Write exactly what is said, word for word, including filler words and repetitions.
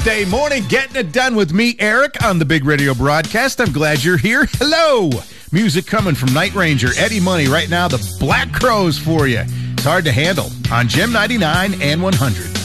Wednesday morning, getting it done with me, Eric, on the Big Radio Broadcast. I'm glad you're here. Hello. Music coming from Night Ranger, Eddie Money. Right now, the Black Crowes for you. It's hard to handle on Gem ninety-nine and one hundred.